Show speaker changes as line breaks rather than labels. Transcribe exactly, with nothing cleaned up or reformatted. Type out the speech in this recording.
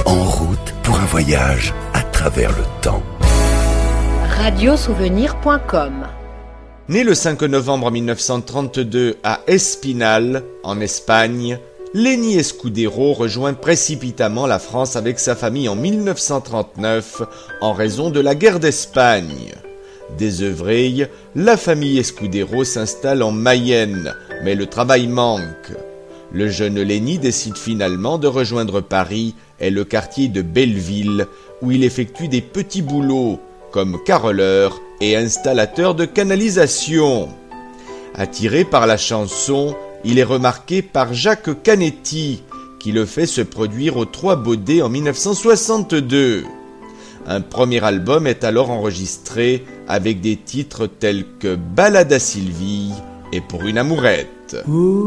En route pour un voyage à travers le temps.
radio souvenir point com.
Né le cinq novembre mille neuf cent trente-deux à Espinal, en Espagne, Lenny Escudero rejoint précipitamment la France avec sa famille en mille neuf cent trente-neuf en raison de la guerre d'Espagne. Désœuvrée, la famille Escudero s'installe en Mayenne, mais le travail manque. Le jeune Lenny décide finalement de rejoindre Paris et le quartier de Belleville, où il effectue des petits boulots, comme carreleur et installateur de canalisation. Attiré par la chanson, il est remarqué par Jacques Canetti, qui le fait se produire aux Trois Baudets en mille neuf cent soixante-deux. Un premier album est alors enregistré avec des titres tels que Ballade à Sylvie et Pour une amourette.